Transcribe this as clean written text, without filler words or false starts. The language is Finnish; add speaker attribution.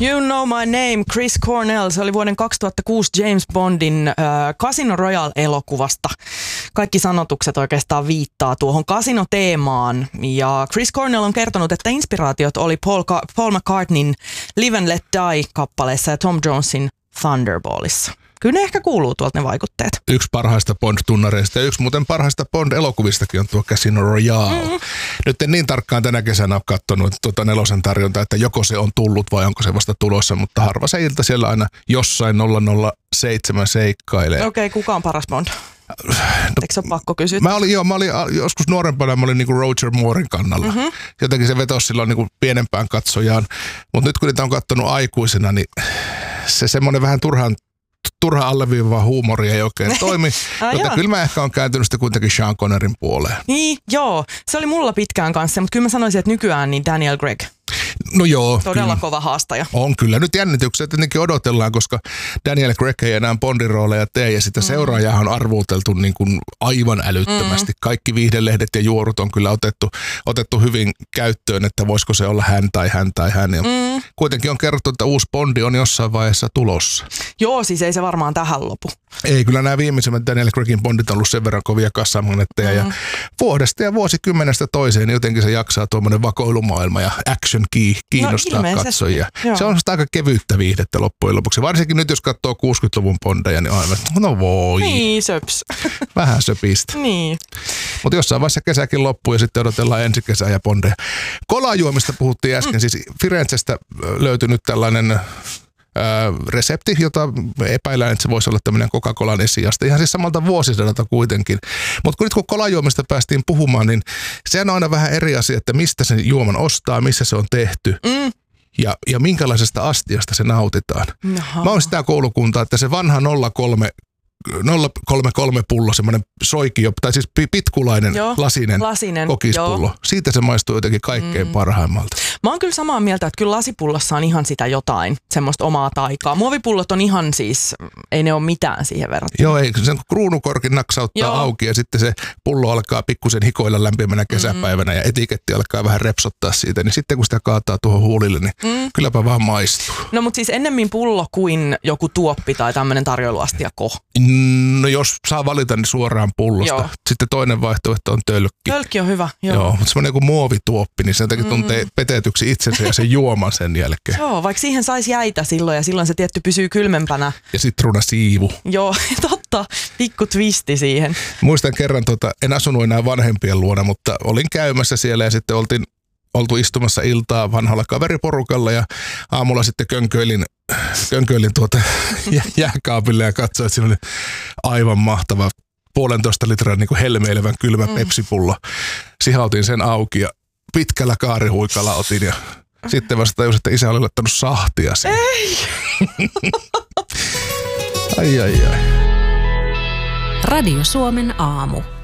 Speaker 1: You Know My Name, Chris Cornell. Se oli vuoden 2006 James Bondin Casino Royale-elokuvasta. Kaikki sanotukset oikeastaan viittaa tuohon kasinoteemaan. Ja Chris Cornell on kertonut, että inspiraatiot oli Paul McCartneyn Live and Let Die-kappaleessa ja Tom Jonesin Thunderballissa. Kyllä ne ehkä kuuluu tuolta ne vaikutteet.
Speaker 2: Yksi parhaista Bond-tunnareista ja yksi muuten parhaista Bond-elokuvistakin on tuo Casino Royale. Nyt en niin tarkkaan tänä kesänä ole katsonut tuota nelosen tarjontaa, että joko se on tullut vai onko se vasta tulossa, mutta harva se ilta siellä aina jossain 007 seikkailee.
Speaker 1: Okei, kuka on paras Bond? Eikö se ole pakko kysyä?
Speaker 2: Mä olin joskus nuorempana, mä olin niinku Roger Mooren kannalla. Jotenkin se vetosi silloin niinku pienempään katsojaan. Mutta nyt kun niitä on katsonut aikuisena, niin se semmoinen vähän turha alleviivaa huumori ei oikein toimi, mutta kyllä mä ehkä on kääntynyt sitten kuitenkin Sean Connerin puoleen.
Speaker 1: Niin, joo. Se oli mulla pitkään kanssa, mutta kyllä mä sanoisin, että nykyään niin Daniel Craig.
Speaker 2: No joo.
Speaker 1: Todella kova haastaja.
Speaker 2: On kyllä. Nyt jännityksiä tietenkin odotellaan, koska Daniel Craig ei enää Bondin rooleja tee ja sitä seuraajaa on arvuuteltu niin kuin aivan älyttömästi. Kaikki viihdelehdet ja juorut on kyllä otettu hyvin käyttöön, että voisiko se olla hän tai hän tai hän. Ja kuitenkin on kerrottu, että uusi Bondi on jossain vaiheessa tulossa.
Speaker 1: Joo, siis ei se varmaan tähän lopu.
Speaker 2: Ei, kyllä nämä viimeisimmät Daniel Craigin Bondit on ollut sen verran kovia kassamagneetteja ja vuodesta ja vuosikymmenestä toiseen niin jotenkin se jaksaa tuommoinen vakoilumaailma ja action kiinnostaa katsojia. Joo. Se on aika kevyttä viihdettä loppujen lopuksi. Varsinkin nyt, jos katsoo 60-luvun Bondeja, niin aivan, no voi.
Speaker 1: Niin, söps.
Speaker 2: Vähän söpistä.
Speaker 1: Niin.
Speaker 2: Mutta jossain vaiheessa kesäkin loppuu ja sitten odotellaan ensi kesää ja Bondeja. Kolajuomista puhuttiin äsken. Siis Firenzestä löytynyt tällainen resepti, jota epäillään, että se voisi olla tämmöinen Coca-Colan esiaste. Ihan siis samalta vuosisadalta kuitenkin. Mutta kun kolajuomista päästiin puhumaan, niin se on aina vähän eri asia, että mistä sen juoman ostaa, missä se on tehty. Ja minkälaisesta astiasta se nautitaan. Mä oon sitä koulukuntaa, että se vanha 033 pullo, semmoinen soikio, tai siis pitkulainen lasinen kokispullo. Joo. Siitä se maistuu jotenkin kaikkein parhaimmalta.
Speaker 1: Mä oon kyllä samaa mieltä, että kyllä lasipullossa on ihan sitä jotain, semmoista omaa taikaa. Muovipullot on ihan siis, ei ne ole mitään siihen verrattuna.
Speaker 2: Joo, ei, sen kruunukorkin naksauttaa auki ja sitten se pullo alkaa pikkusen hikoilla lämpimänä kesäpäivänä ja etiketti alkaa vähän repsottaa siitä. Niin sitten kun sitä kaataa tuohon huulille, niin kylläpä vaan maistuu. No
Speaker 1: mutta siis ennemmin pullo kuin joku tuoppi tai tämmöinen tarjoiluastiako.
Speaker 2: No jos saa valita, niin suoraan pullosta. Joo. Sitten toinen vaihtoehto on tölkki.
Speaker 1: Tölkki on hyvä,
Speaker 2: joo. Mutta semmoinen joku muovituoppi, niin sen takia tuntee petetyksi itsensä ja sen juoman sen jälkeen.
Speaker 1: Joo, vaikka siihen saisi jäitä silloin ja silloin se tietty pysyy kylmempänä.
Speaker 2: Ja sitruunasiivu.
Speaker 1: Joo, totta. Pikku twisti siihen.
Speaker 2: Muistan kerran, en asunut enää vanhempien luona, mutta olin käymässä siellä ja sitten oltu istumassa iltaa vanhalla kaveriporukalla ja aamulla sitten könköilin jääkaapille ja katsoin, että siinä oli aivan mahtava 1,5 litran niin kuin helmeilevän kylmä pepsipullo. Sihautin sen auki ja pitkällä kaarihuikalla otin ja sitten vasta tajusin, että isä oli laittanut sahtia siihen.
Speaker 1: Ei!
Speaker 2: Ai.
Speaker 3: Radio Suomen aamu.